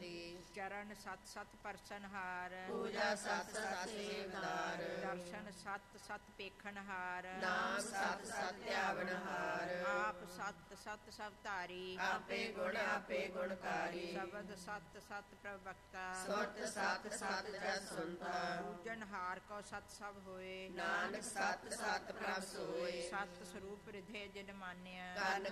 ਦੀ। ਚਰਨ ਸਤ ਸਤ ਪਰਸਨਹਾਰ, ਪੂਜਾ ਸਤ ਸਤ ਸੇਵਦਾਰ। ਦਰਸ਼ਨ ਸਤ ਸਤ ਪੇਖਣਹਾਰ, ਨਾਮ ਸਤ ਸਤ ਧਿਆਵਨਹਾਰ। ਆਪ ਸਤ ਸਤ ਸਭ ਧਾਰੀ, ਆਪੇ ਗੁਣਕਾਰੀ। ਸ਼ਬਦ ਸਤ ਸਤ ਪ੍ਰਵਕਤਾ, ਸੁਰਤ ਸਤ ਸਤ ਜਸ ਸੁਨਤਾ। ਪੂਜਨਹਾਰ ਕੋ ਸਤ ਸਭ ਹੋਏ, ਨਾਨਕ ਸਤ ਸਤ ਪ੍ਰਭ ਸੋਏ। ਸਤ ਸਰੂਪ ਰਿਧੇ ਜਿਨ ਮਾਨਿਆ, ਕਨ